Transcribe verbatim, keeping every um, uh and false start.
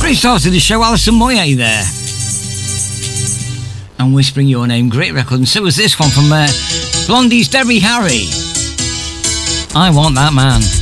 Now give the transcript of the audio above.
Very started the show, Alison Moyet there. And Whispering Your Name, great record. And so was this one from uh, Blondie's Debbie Harry. I Want That Man.